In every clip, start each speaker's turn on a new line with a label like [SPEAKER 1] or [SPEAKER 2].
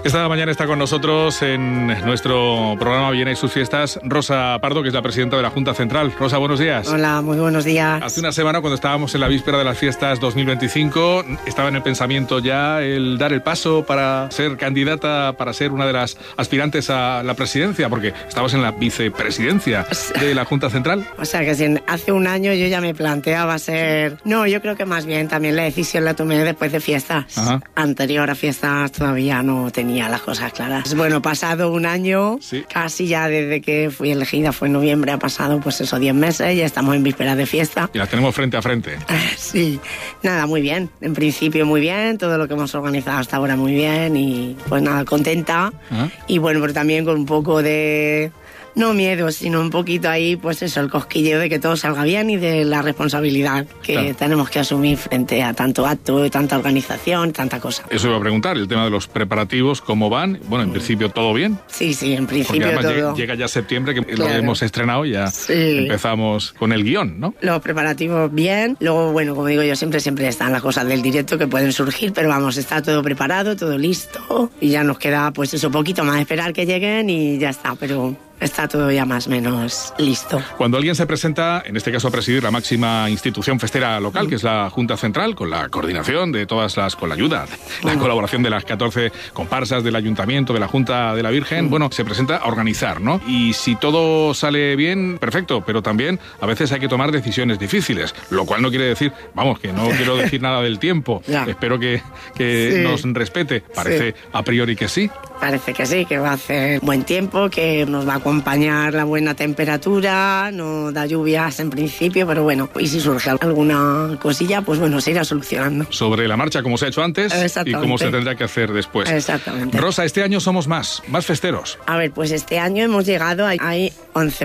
[SPEAKER 1] Esta mañana está con nosotros en nuestro programa Villena y sus fiestas Rosa Pardo, que es la presidenta de la Junta Central. Rosa, buenos días.
[SPEAKER 2] Hola, muy buenos días.
[SPEAKER 1] Hace una semana, cuando estábamos en la víspera de las fiestas 2025, estaba en el pensamiento ya el dar el paso para ser candidata, para ser una de las aspirantes a la presidencia, porque estabas en la vicepresidencia de la Junta Central.
[SPEAKER 2] O sea que si hace un año yo ya me planteaba ser... No, yo creo que más bien también la decisión la tomé después de fiestas.
[SPEAKER 1] Ajá.
[SPEAKER 2] Anterior a fiestas todavía no tenía las cosas claras. Bueno, pasado un año,
[SPEAKER 1] sí,
[SPEAKER 2] casi ya desde que fui elegida, fue en noviembre, ha pasado pues eso 10 meses, ya estamos en vísperas de fiesta.
[SPEAKER 1] Y las tenemos frente a frente.
[SPEAKER 2] Sí, nada, muy bien. En principio muy bien, todo lo que hemos organizado hasta ahora muy bien y pues nada, contenta.
[SPEAKER 1] Ajá.
[SPEAKER 2] Y bueno, pero también con un poco de... No miedo, sino un poquito ahí, pues eso, el cosquilleo de que todo salga bien y de la responsabilidad que tenemos que asumir frente a tanto acto, tanta organización, tanta cosa.
[SPEAKER 1] Eso iba a preguntar, el tema de los preparativos, ¿cómo van? Bueno, en principio todo bien.
[SPEAKER 2] Sí, en principio
[SPEAKER 1] porque además
[SPEAKER 2] todo.
[SPEAKER 1] llega ya septiembre, que
[SPEAKER 2] Claro.
[SPEAKER 1] lo hemos estrenado, ya empezamos con el guión, ¿no?
[SPEAKER 2] Los preparativos bien, luego, bueno, como digo yo, siempre están las cosas del directo que pueden surgir, pero vamos, está todo preparado, todo listo, y ya nos queda, pues eso, poquito más, esperar que lleguen y ya está, pero... Está todo ya más o menos listo.
[SPEAKER 1] Cuando alguien se presenta, en este caso a presidir la máxima institución festera local, que es la Junta Central, con la coordinación de todas las, con la ayuda, la colaboración de las 14 comparsas del Ayuntamiento, de la Junta de la Virgen, bueno, se presenta a organizar, ¿no? Y si todo sale bien, perfecto, pero también a veces hay que tomar decisiones difíciles, lo cual no quiere decir, vamos, que no quiero decir nada del tiempo. Espero que nos respete. Parece a priori que sí.
[SPEAKER 2] Parece que sí, que va a hacer buen tiempo, que nos va a acompañar la buena temperatura, no da lluvias en principio, pero bueno, y si surge alguna cosilla, pues bueno, se irá solucionando.
[SPEAKER 1] Sobre la marcha, como se ha hecho antes, y cómo se tendrá que hacer después.
[SPEAKER 2] Exactamente.
[SPEAKER 1] Rosa, este año somos más festeros.
[SPEAKER 2] A ver, pues este año hemos llegado, hay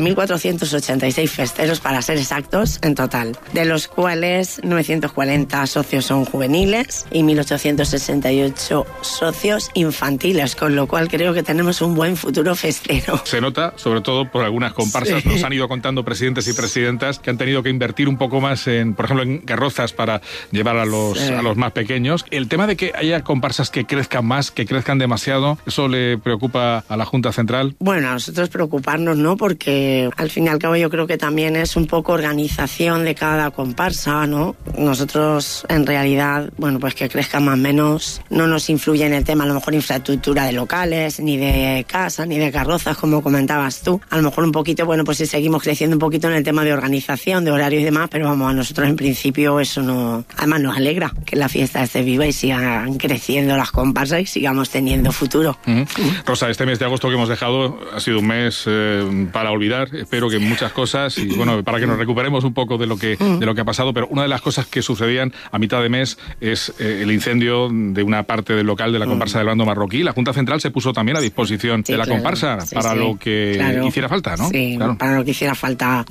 [SPEAKER 2] 11.486 festeros, para ser exactos, en total, de los cuales 940 socios son juveniles y 1.868 socios infantiles, con lo cual creo que tenemos un buen futuro festero.
[SPEAKER 1] Se nota, sobre todo por algunas comparsas, nos han ido contando presidentes y presidentas que han tenido que invertir un poco más en, por ejemplo, en carrozas para llevar a los más pequeños. El tema de que haya comparsas que crezcan más, que crezcan demasiado, ¿eso le preocupa a la Junta Central?
[SPEAKER 2] Bueno, a nosotros preocuparnos no, porque al fin y al cabo yo creo que también es un poco organización de cada comparsa, ¿no? Nosotros en realidad, bueno, pues que crezca más o menos no nos influye en el tema, a lo mejor infraestructura de locales, ni de casas, ni de carrozas, como comentabas tú. A lo mejor un poquito, bueno, pues si seguimos creciendo un poquito en el tema de organización, de horarios y demás, pero vamos, a nosotros en principio eso no... Además nos alegra que la fiesta esté viva y sigan creciendo las comparsas y sigamos teniendo futuro.
[SPEAKER 1] Rosa, este mes de agosto que hemos dejado ha sido un mes para olvidar, espero que muchas cosas, y bueno, para que nos recuperemos un poco de lo que ha pasado, pero una de las cosas que sucedían a mitad de mes es el incendio de una parte del local de la comparsa del Bando Marroquí. La Junta Central se puso también a disposición de la comparsa para lo que hiciera falta, ¿no?
[SPEAKER 2] Sí, para lo que hiciera falta.